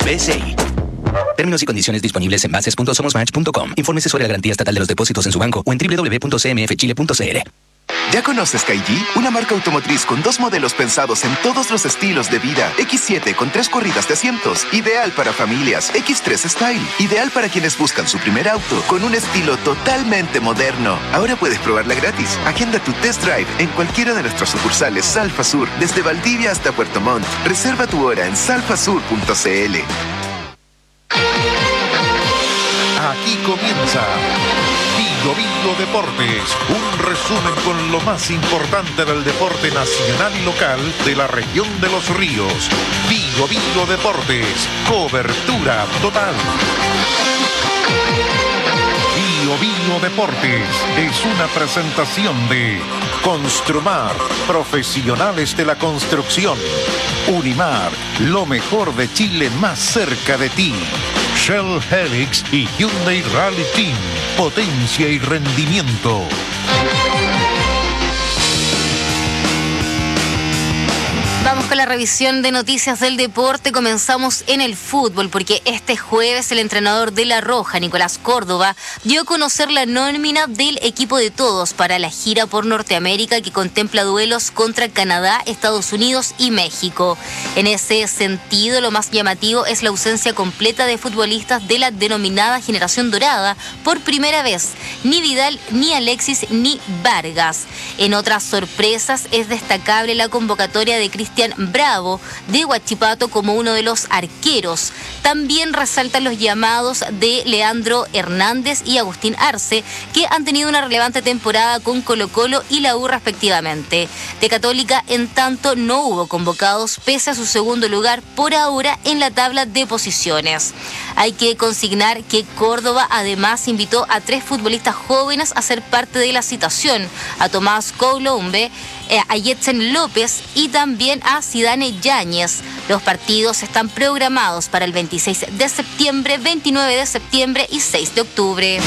BCI. Términos y condiciones disponibles en bases.somosmatch.com. Infórmese sobre la garantía estatal de los depósitos en su banco o en www.cmfchile.cl. ¿Ya conoces Kaiji? Una marca automotriz con 2 modelos pensados en todos los estilos de vida. X7 con 3 corridas de asientos, ideal para familias. X3 Style, ideal para quienes buscan su primer auto, con un estilo totalmente moderno. Ahora puedes probarla gratis. Agenda tu test drive en cualquiera de nuestras sucursales Salfa Sur, desde Valdivia hasta Puerto Montt. Reserva tu hora en salfasur.cl. Aquí comienza Bio Deportes, un resumen con lo más importante del deporte nacional y local de la región de Los Ríos. Bio Deportes, cobertura total. Bio Deportes es una presentación de Construmar, profesionales de la construcción. Unimar, lo mejor de Chile más cerca de ti. Shell Helix y Hyundai Rally Team, potencia y rendimiento. Vamos con la revisión de noticias del deporte. Comenzamos en el fútbol porque este jueves el entrenador de La Roja, Nicolás Córdoba, dio a conocer la nómina del equipo de todos para la gira por Norteamérica que contempla duelos contra Canadá, Estados Unidos y México. En ese sentido, lo más llamativo es la ausencia completa de futbolistas de la denominada generación dorada por primera vez. Ni Vidal, ni Alexis, ni Vargas. En otras sorpresas es destacable la convocatoria de Cristian Bravo de Huachipato como uno de los arqueros. También resaltan los llamados de Leandro Hernández y Agustín Arce, que han tenido una relevante temporada con Colo-Colo y la U respectivamente. De Católica, en tanto, no hubo convocados pese a su segundo lugar por ahora en la tabla de posiciones. Hay que consignar que Córdoba además invitó a 3 futbolistas jóvenes a ser parte de la citación, a Tomás Coulombe, a Yetzen López y también a Zidane Yáñez. Los partidos están programados para el 26 de septiembre, 29 de septiembre y 6 de octubre.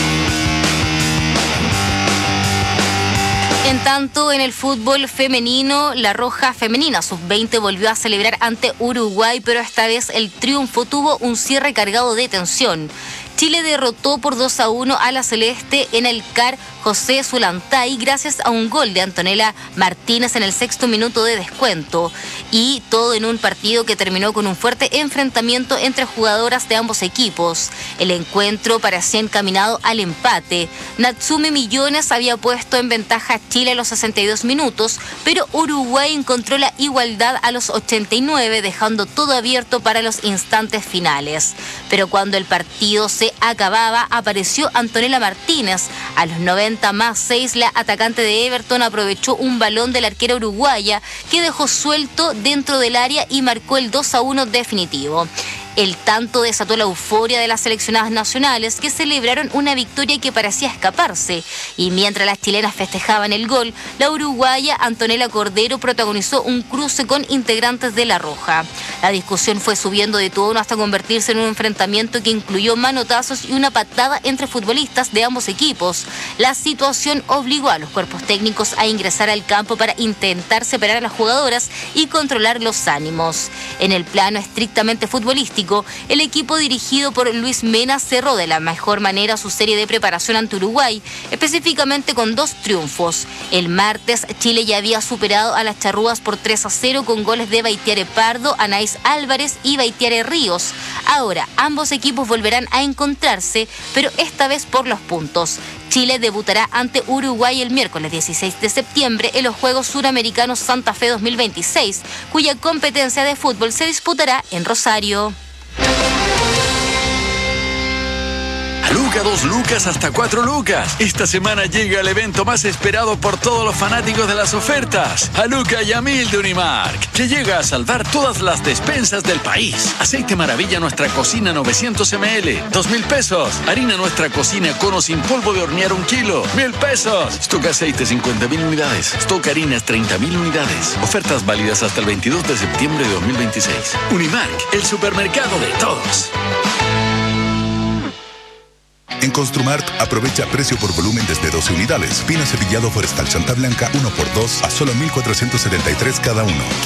En tanto, en el fútbol femenino, La Roja femenina sub-20 volvió a celebrar ante Uruguay, pero esta vez el triunfo tuvo un cierre cargado de tensión. Chile derrotó por 2-1 a la Celeste en el CAR José Zulantay gracias a un gol de Antonella Martínez en el 6º minuto de descuento. Y todo en un partido que terminó con un fuerte enfrentamiento entre jugadoras de ambos equipos. El encuentro parecía encaminado al empate. Natsume Millones había puesto en ventaja a Chile a los 62 minutos, pero Uruguay encontró la igualdad a los 89, dejando todo abierto para los instantes finales. Pero cuando el partido se acababa, apareció Antonella Martínez. A los 90+6, la atacante de Everton aprovechó un balón de la arquera uruguaya que dejó suelto dentro del área y marcó el 2-1 definitivo. El tanto desató la euforia de las seleccionadas nacionales que celebraron una victoria que parecía escaparse. Y mientras las chilenas festejaban el gol, la uruguaya Antonella Cordero protagonizó un cruce con integrantes de La Roja. La discusión fue subiendo de tono hasta convertirse en un enfrentamiento que incluyó manotazos y una patada entre futbolistas de ambos equipos. La situación obligó a los cuerpos técnicos a ingresar al campo para intentar separar a las jugadoras y controlar los ánimos. En el plano estrictamente futbolístico, el equipo dirigido por Luis Mena cerró de la mejor manera su serie de preparación ante Uruguay, específicamente con 2 triunfos. El martes, Chile ya había superado a las charrúas por 3-0 con goles de Baitiare Pardo, Anaís Álvarez y Baitiare Ríos. Ahora, ambos equipos volverán a encontrarse, pero esta vez por los puntos. Chile debutará ante Uruguay el miércoles 16 de septiembre en los Juegos Suramericanos Santa Fe 2026, cuya competencia de fútbol se disputará en Rosario. Luca 2 lucas hasta 4 lucas. Esta semana llega el evento más esperado por todos los fanáticos de las ofertas. A Luca y a 1000 de Unimark, que llega a salvar todas las despensas del país. Aceite Maravilla Nuestra Cocina 900 ml, 2,000 pesos. Harina Nuestra Cocina Cono sin polvo de hornear 1 kilo, 1,000 pesos. Stock Aceite 50,000 unidades. Stock Harinas 30,000 unidades. Ofertas válidas hasta el 22 de septiembre de 2026. Unimark, el supermercado de todos. En Construmart, aprovecha precio por volumen desde 12 unidades. Pino cepillado forestal Santa Blanca 1x2 a solo 1,473 cada uno.